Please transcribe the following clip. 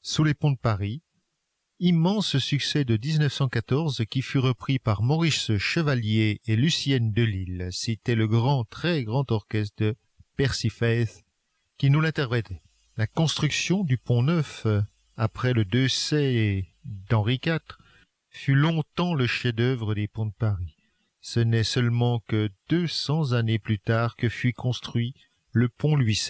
Sous les ponts de Paris, immense succès de 1914 qui fut repris par Maurice Chevalier et Lucienne Delille. C'était le très grand orchestre de Percy Faith qui nous l'interprétait. La construction du pont neuf, après le décès d'Henri IV, fut longtemps le chef-d'œuvre des ponts de Paris. Ce n'est seulement que 200 années plus tard que fut construit le pont Louis XVI.